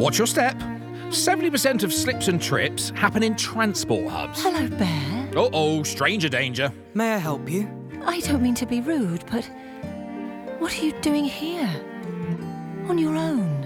Watch your step. 70% of slips and trips happen in transport hubs. Hello, Bear. Uh-oh, stranger danger. May I help you? I don't mean to be rude, but what are you doing here? On your own?